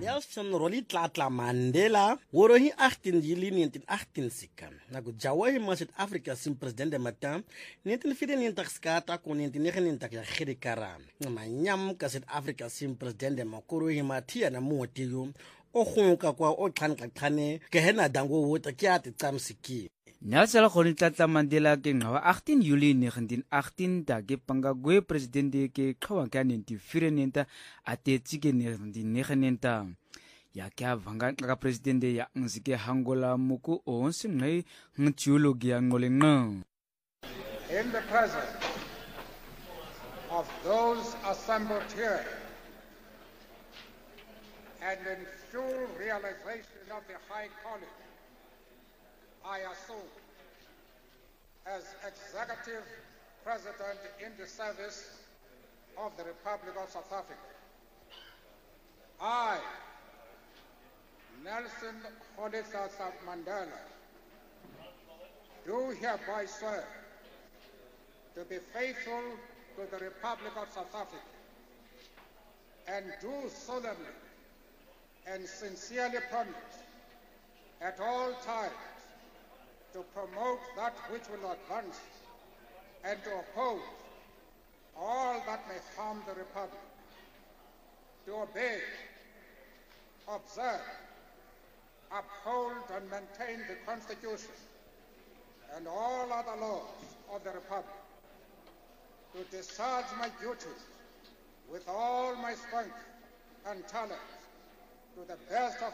Nelson Rolihlahla Mandela worohi 18 Juli 1918 sika na ku jawahi ma South Africa sim president mata 1994 skata ku 1999 ya khirikara manyam ka South Africa sim president makorohi mathia na motiyo o gonka kwa o tlhanqaqhane ke hena dango wota ke ati tsamsiki Nelson Rolihlahla Mandela ke ngawa 18 Juli 1918 da ke pangagwe president ke qhawa ka 1994 atetsi ke 1999 ya kya vanga ka president ya ngzike hangola muku onse ngai ngtiologi ya ngolenga. In the presence of those assembled here and in full realization of the high calling I assume as Executive President in the service of the Republic of South Africa, I, Nelson Rolihlahla Mandela, do hereby swear to be faithful to the Republic of South Africa and do solemnly and sincerely promise at all times to promote that which will advance and to oppose all that may harm the Republic, to obey, observe, uphold and maintain the Constitution and all other laws of the Republic, to discharge my duties with all my strength and talents to the best of